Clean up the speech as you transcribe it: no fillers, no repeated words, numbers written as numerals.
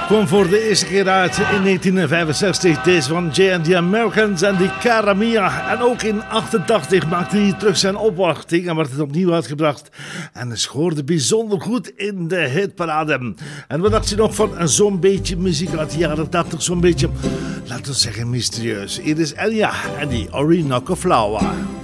Kwam voor de eerste keer uit in 1965. Deze van Jay and the Americans en die Cara Mia. En ook in 88 maakte hij terug zijn opwachting en werd het opnieuw uitgebracht. En het scoorde bijzonder goed in de hitparade. En wat dacht je nog van zo'n beetje muziek uit de jaren 80? Zo'n beetje, laten we zeggen, mysterieus. Hier is Enya en die Orinoco Flower.